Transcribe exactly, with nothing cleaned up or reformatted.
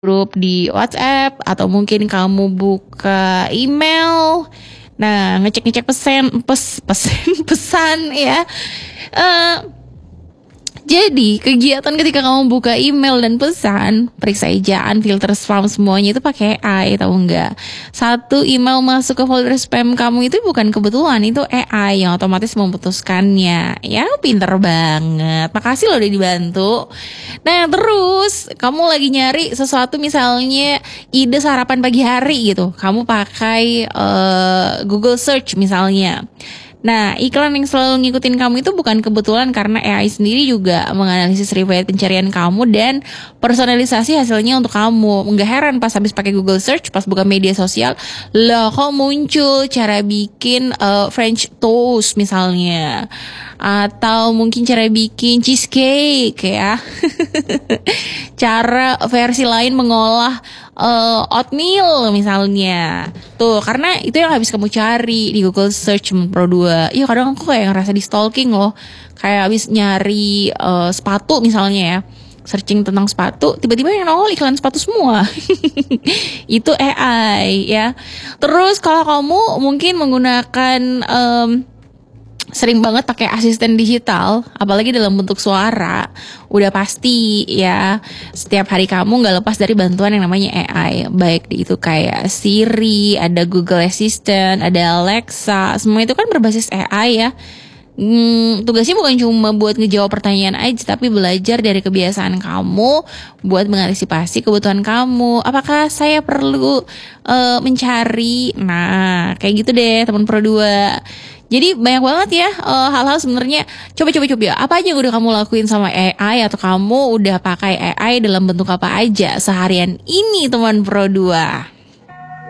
grup di WhatsApp atau mungkin kamu buka email. Nah, ngecek-ngecek pesan, pes, pesan, pesan ya. Uh, Jadi kegiatan ketika kamu buka email dan pesan, periksa ejaan, filter spam, semuanya itu pakai A I, tahu nggak? Satu email masuk ke folder spam kamu itu bukan kebetulan, itu A I yang otomatis memutuskannya. Ya, pinter banget. Makasih loh udah dibantu. Nah, terus kamu lagi nyari sesuatu, misalnya ide sarapan pagi hari gitu. Kamu pakai uh, Google Search misalnya. Nah, iklan yang selalu ngikutin kamu itu bukan kebetulan, karena A I sendiri juga menganalisis riwayat pencarian kamu dan personalisasi hasilnya untuk kamu. Nggak heran pas habis pakai Google Search, pas buka media sosial, loh kok muncul cara bikin uh, French toast misalnya, atau mungkin cara bikin cheesecake ya. Cara versi lain mengolah uh, oatmeal misalnya. Tuh, karena itu yang habis kamu cari di Google Search Pro dua. Iya, kadang aku kayak ngerasa di stalking loh. Kayak habis nyari uh, sepatu misalnya ya, searching tentang sepatu, tiba-tiba yang nongol iklan sepatu semua. Itu A I ya. Terus kalau kamu mungkin menggunakan um, sering banget pakai asisten digital, apalagi dalam bentuk suara, udah pasti ya setiap hari kamu nggak lepas dari bantuan yang namanya A I. Baik itu kayak Siri, ada Google Assistant, ada Alexa, semua itu kan berbasis A I ya. Hmm, tugasnya bukan cuma buat ngejawab pertanyaan aja, tapi belajar dari kebiasaan kamu buat mengantisipasi kebutuhan kamu. Apakah saya perlu uh, mencari? Nah, kayak gitu deh teman Pro dua. Jadi banyak banget ya uh, hal-hal sebenarnya. Coba-coba-coba ya, apa aja yang udah kamu lakuin sama A I, atau kamu udah pakai A I dalam bentuk apa aja seharian ini teman Pro dua?